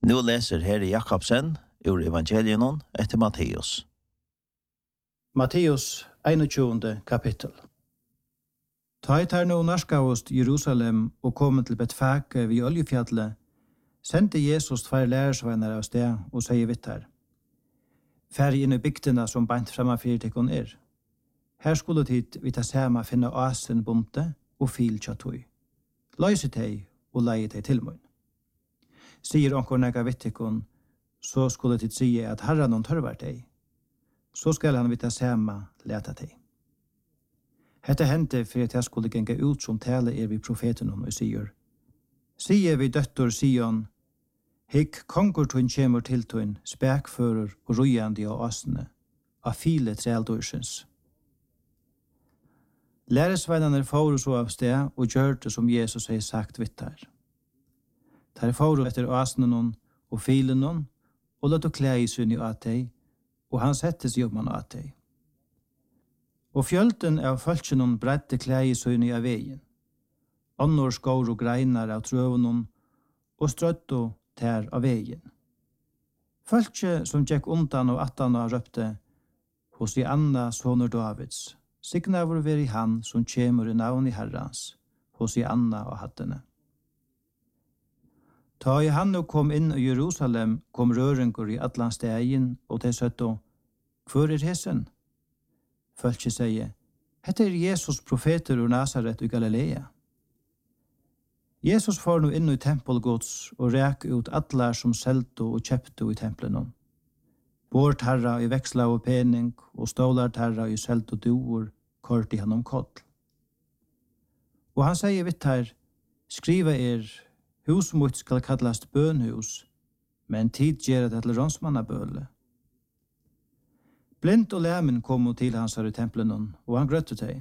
Nu läser Herre Jakobsen ur Evangelien etter Matteus. Matteus 21. kapittel. Ta tar nå narskavost Jerusalem og kom til Betfake vid Oljefjallet, sendte Jesus 2 lærersvenner av sted og sier vitt her. Færg inn i bygdene som bant fremmefyr til kon er. Her skulle tid vi ta sama finne asen bonte og fil tjatoi. Løyse teg og leie teg til munn. Sier onker nega vittikon, så skulle tid sige at herran hon tørvar teg. Så skal han vita sama leta teg. Hette hendte for at jeg skulle genga ut som tale vi profeten og sier. Sier vi døttor Sion, hikk kongur tun kjemur til tun, spekfører og rujandi av asene, av file treldorsens. Læresveinane fåru så av sted og gjørte som Jesus hei sagt vittar. Der fåru etter asenen og filen og lette klei sunn i atei, og han settes jobban atei. Og fjölten av fölkjennom bredde klei sunn i av veien. Annor skår og greinar av trøvenen og strøtto ter av veien. Fölkje som gikk undan og attana røpte, hos i Anna sonur Davids, signa vår veri han som kjemur i navn i Herrans, hos i Anna og hattene. Ta i han og kom inn i Jerusalem, kom rørengur i atlan stegin, og de søtto, hvor hesen? Fölkje sier, hette Jesus profeter ur Nazaret i Galilea. Jesus får nu inn i tempelgods og rek ut atlar som selto og kjepto i templen. Bort herra i veksla og pening og stålar herra i selto doer kort i han koll. Og han sier vitt her, skriva hus mot skal kallast bønhus, men tid gjer det til ronsmannabøle. Blind og læmen kom til hans her i templen, og han grøtte teg.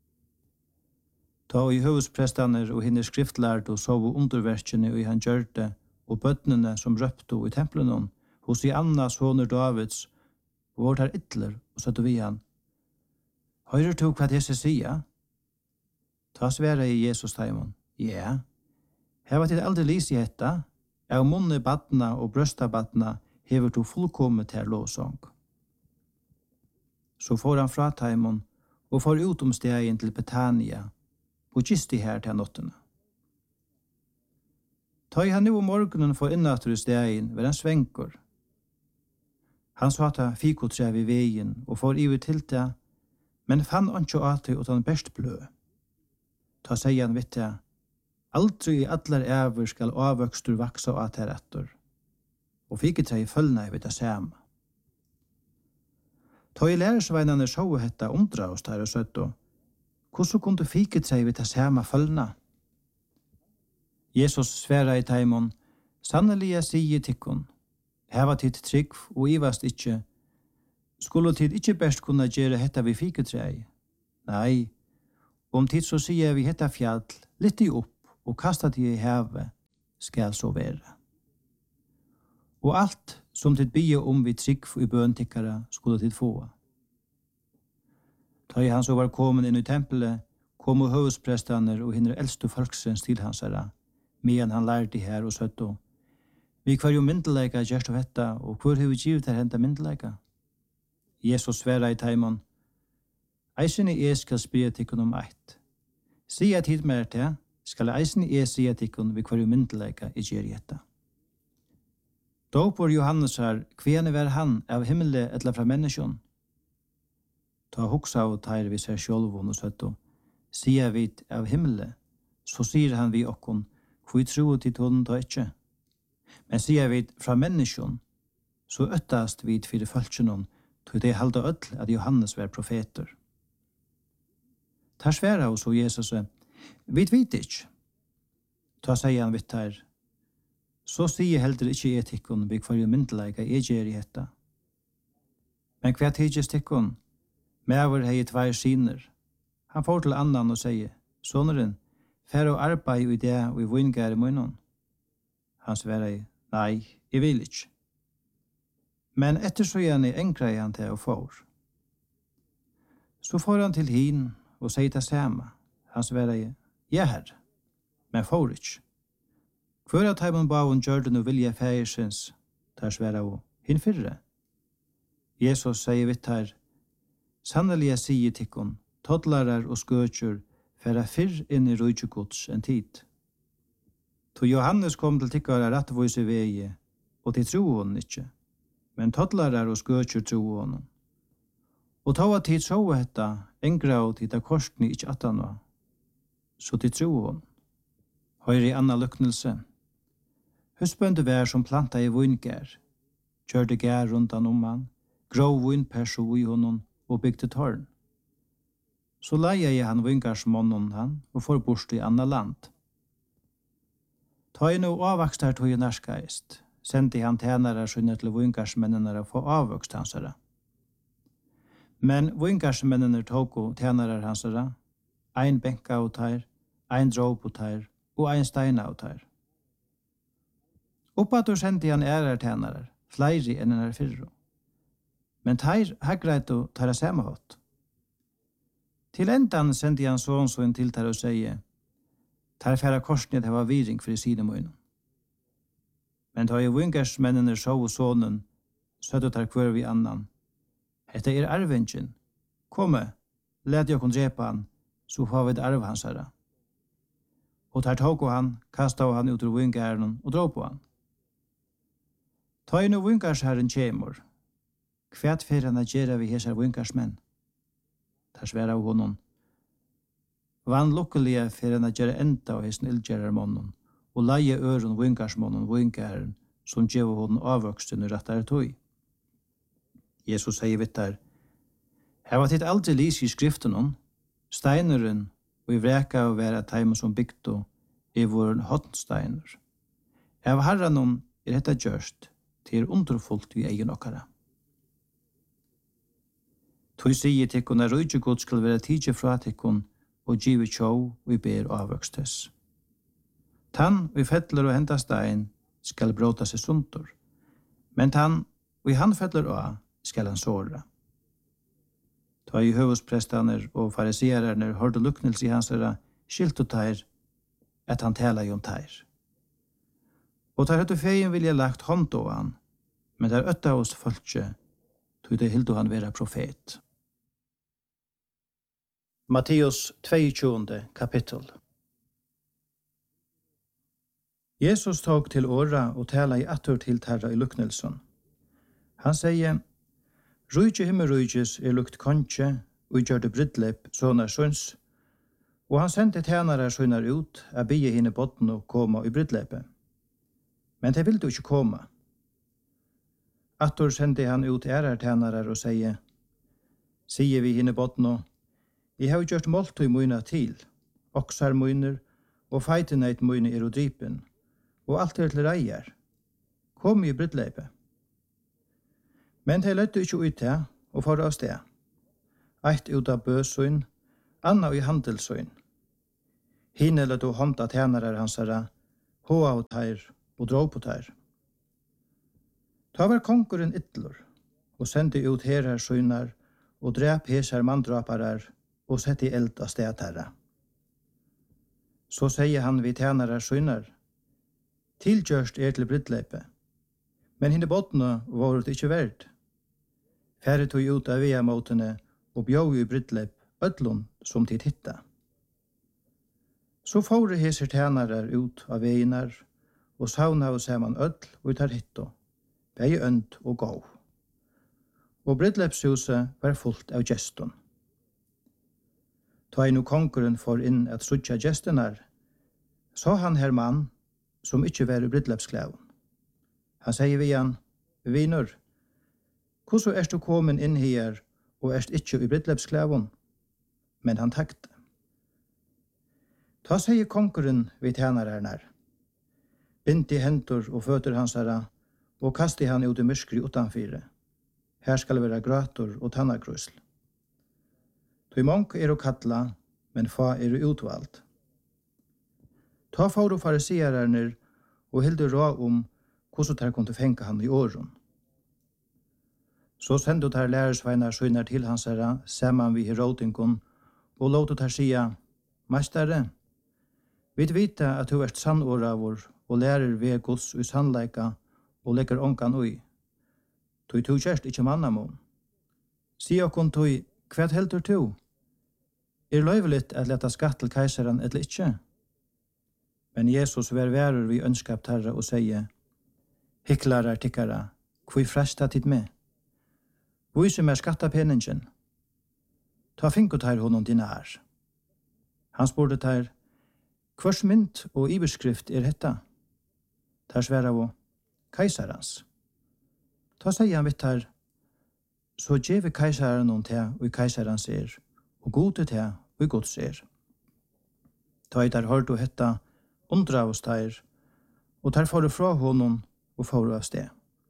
Ta i huvudprestaner og hinner skriftlærd og sov underverkene i han gjørte, og bøttene som røpte i templen, hos i Anna sonur Davids, og vårt her ytler, og søtte vi han. Høyrer du hva det sier? Ta svære i Jesus taimon. Ja. Her var det aldri lys i etta, av munne badna og brøsta badna hever du fullkommet her lovsång. Så får han fra taimon og får ut stegen til Betania, og gisti her til nottene. Ta i han nu om morgenen for innatur i stegen, var han svenker. Han sa ta fikotræv i veien og får iver til det, men fann ikke at det utan best blø. Ta sier han vitt det, aldri i allar æver skal avvøkstur vaksa at her etter, og fikotræv i følgna i vitt det samme. Ta i lærersveinane sjå hetta undra oss der og søtto, hvordan kunne fikotræv i det samme følgna? Jesus sværa i taimon, sannelig jeg sier tikkun, heva tid trygg og ivast ikkje, skulle tid ikkje best kunna gjere hetta vi fikotræv? Nei, om tid så sier vi hetta fjall, litt i opp og kasta tid i heve, skal så være. Og alt som tid bygge vi trygg i bøntikkara skulle tid få. Ta i han så var kommet inn i tempelet, kom og høvesprestaner og hinner eldste folksens til hans herra, medan han lærte her og søtto. Vi kvar jo myndeleika gjerst av hetta, og hvor har vi givet her henta myndeleika? Jesus sværa i taimon, eisen i skal spria tikkun om eit. Sia tid mer til, skal eisen i sia tikkun vi kvar jo myndeleika i gjerjetta. Dåpor Johannes her, kvene var han av himmelen etla fra menneskjon? Ta hoksa og teir vi ser sjolvun og søtto. Sia vid av himmelen, så sier han vi okkon, hvor vi tror til tålen ta ikkje. Men sier vi fra menneskjon, så øttast vi fyrir fölkjennom, tog det halda öll at Johannes var profeter. Ta sværa og så Jesus, vi vet ikkje. Ta sier han vitt her, så sier heller ikkje etikkon vi kvar jo myndeleika gjer i hetta. Men hva tidjes tikkon? Mever hei 2 syner. Han får til annan og sier, soneren, fær og arbeid i det og i vingær i munnen. Han svarer, nei, jeg vil ikke. Men etter så gjerne enkra han til å får. Så får han til hin og sier det samme. Han svarer, ja herre, men får ikke. Hver av teimen baun gjør det nu vilja fægersins, tar sværa og hinn fyrre. Jesus sier vitt her, sannelig jeg sier tikkun, toddlarar og skøtjur færa fyrr inn i rujtjugods enn tid. To Johannes kom til tikkara rattvise vegi, og til tro hon ikkje, men toddlarar og skøtjur tro hon. Og ta at tid så hetta, engra og tid av korsni ikkje atana, så til tro hon. Høyre i anna luknelse. Husbøndu vær som planta i vingær, kjørte gær rundan om han, grov vinperso i honom og bygde tårn. Så leia jeg han vingarsmånen han og får bort i anna land. Ta i no avvakstar tog i nærskaist, sendte han tænare skynne til vingarsmennene få avvokst hansara. Men vingarsmennene tog og tænare hansara, ein benka av tær, ein drop av tær og ein stein av tær. Oppatur sendte han ærar tænare, flere enn enn fyrro. Men tær hagreit og tær samme hatt. Til endan sendte han sånn til tær og sier, tær færa korsned hava viring for i sine møyne. Men ta i vingarsmennene så og sånnen, søtte tær kvør vi annan. Hetta arvingen. Komme, let jeg kon drepa han, så får vi arv hans herre. Og tær tog han, kastet han ut ur vingaren og dro på han. Ta i no vingarsherren kjemur. Kvært fyrir han gjerra vi hesar vingarsmenn. Tar sværa av honom. Vann lukkelige fyrir han gjerra enda av hesen ildgjerrarmånen, og leie øren vingarsmånen vingaren, som gjev honom avvoksten i rettare tøy. Jesus sier vittar, her var titt aldri lys i skriften steineren og i vreka av være teimen som bygdo i våren hotsteiner. Av herranon detta gjørst til underfullt vi egen okkara. Tøy sier tikkun rujtjegod skal være tidje fra tikkun og givet tjå og i ber avvøkstes. Tann og i fettler og henta stein skal bråta seg suntur, men tann og i han fettler og skal han såra. Ta i høvesprestaner og fariseerner hørte luknelse i hans skilt og teir at han tala i om teir. Og tar høtte feien vilja lagt hånd av han, men der øtta hos folkje tog det hildo han vera profet. Matteus 22. kapittel. Jesus tog til åra og tala i attur til terra i luknelsen. Han sier, Rujtje himmelrujtjes lukt kontje, og gjør det brydlepp sånne søns, og han sendte tænare sønner ut, a bie hine botten og koma i brydleppet. Men de ville ikke komme. Attor sendte han ut ærar tænare og sier vi hine botten og, I har gjort måltøy møyna til, oksar møyner, og feiteneit møyne og dripen, og alt til reier. Kom i brydleppet. Men de løtte ikke ut til, og for oss det. Eit ut av bøsøyn, anna i handelsøyn. Hine løtte hånda tænare hansara, hoa og teir, og drå på teir. Ta var konkurren ytlor, og sendte ut herar søynar, og drep hesar mandraparar, og sette i eld av stedterra. Så sier han vi tænare søynar, tilgjørst til brydleipet, men hine bottene var det ikke verd. Færre tog ut av veamotene og bjør i brydleip ødlun som tid hitta. Så fåre heser tænarar ut av veinar og sauna og saman ødl og tar hitto, bei ønd og gå. Og brydleipshuset var fullt av geston. Ta no konkurren for inn at sutja gestenar, så han her mann som ikkje var i brydleipsklæven. Han sier vi han, vinur, hvordan du kommet inn her og ikkje i brydleipsklæven? Men han takte. Ta sier konkurren vi tjener hernar. Bind i hendur og føtter hans herra, og kaste han ut i myskri utanfyre. Her skal være grator og tannakrusl. Tøy monk å kalla, men fa utvald. Ta for og fariseerner og hilde råd hvordan de kunne fenke han i åren. Så sendte de lærersveinar søgner til hans herra, saman vi Herodingon, og låt de sia, Meistere, vi vita at du sann åravor, og lærer ved Guds i sannleika og legger ångan ui. Tui tu kjerst ikkje mannamon. Si okkon tui, hva heldur tu? Løyveligt at leta skatt til keisaren eller ikkje? Men Jesus verur vi ønskap tarra og sier, Hiklarar tikkara, kvui fresta tid med? Vise mer skattapeningen. Ta finko tar honom dinar. Han spurte tar, hvers mynt og iverskrift hetta? Tar sværa av keisarans. Ta sier han vitt tar, så djeve keisaren hon te og keisarans og gode te og gods Ta i tar hørte hetta, undra av oss tar, og tar for fra honom og for av sted.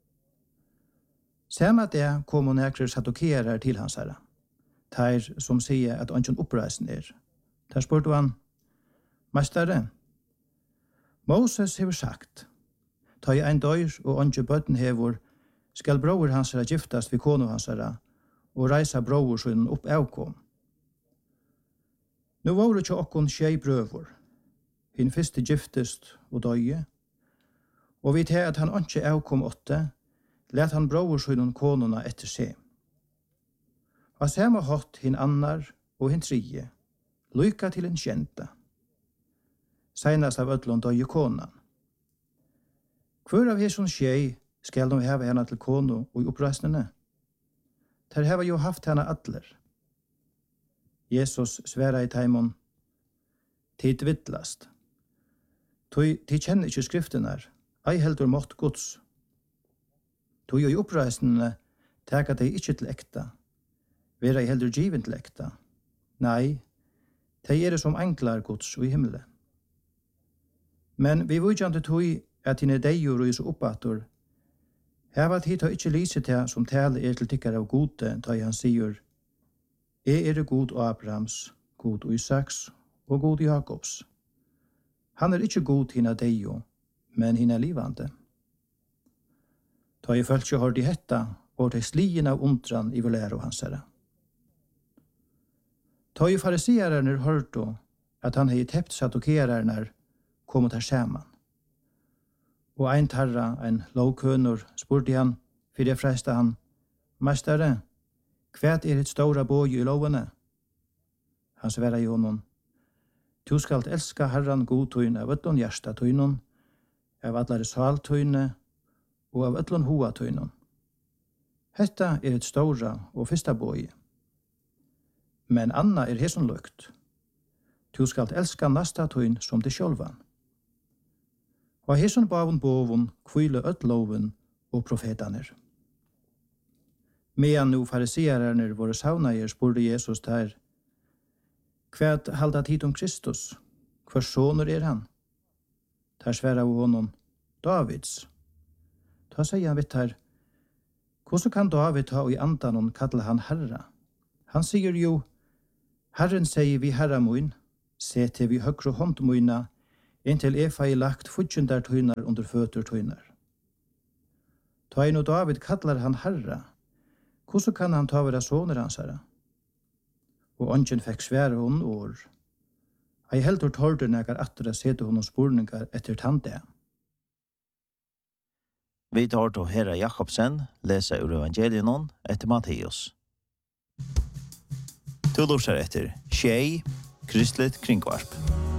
Samme det kom og nekrer sadokerer til hans herre. Tar som sier at ønsken oppreisen Der spurte han, Mestere, Moses hever sagt, ta i ein døyr og ønske bøtten hever, skal bror hans herre giftast vi konu hans herre, og reisa bror sin opp avkom. Nå var det ikke okkon skjei brøver. Hinn fyrste giftest og døye, og vi til at han ønske avkom åtte, let han bror sin konuna etter seg. Og samme hatt hinn annar og hinn tredje, lykka til en kjenta. Seinast av ödlon døye konan. Hver av hesson skjei skal de heva henne til kono og i oppreisnene? Der heva jo haft henne atler. Jesus sværa i taimon, tid vittlast. Tid kjenner ikke skriftenar, ei heldur mått gods. Tid jo i oppreisnene teka deg ikkje til ekta, vera i heldur given til ekta. Nei, de som enklar gods og i himmelen. Men vi vujjande tog at henne deijur og is oppator, heva tid har ikkje lyse til som tale til tikkar av gode, da han sier, god Abrahams, god Isaks og god Jakobs. Han ikkje god hina deio, men hina livande. Da jeg følte hørte i hetta, og til slien av undran i volæro hans herre. Ta i fariseerarna hørte at han hei tept sadokerarna kom til saman. Og ein tarra, ein lovkønur, spurte han, for det fresta han, Mestere, hva hitt stora bøye i lovene? Han sværa i honom, Du skalt elska Herran godtøyne av öllon hjertatøynon, av allare saltøyne og av öllon hoatøynon. Hetta hitt stora og fyrsta bøye. Men anna hesson lukt. Du skalt elska nasta tøyn som det sjølvan. Og hesson bavun bovun kvile loven og profetaner. Medan nu fariseerarna våre saunager spurte Jesus der, Hva halda tid om Kristus? Hva soner han? Der sværa av honom, Davids. Da sier han vitt her, hvordan kan David ta i andan kalla han Herra? Han sier jo, Herren sier vi Herra mun, se til vi høgre hånd muna, inntil Efa i lagt fudjundar tøynar under føtur tøynar. Ta i no David kallar han Herra, hvordan kan han ta vera soner hans herra? Og ongen fekk svære hon år. Ei heldur tårder nekar atter a sete honom spurningar etter tante. Vi tar til Herra Jakobsen, lesa ur evangelien etter Matteus. Du lurer etter Tjei, Kristelig Kringvarp.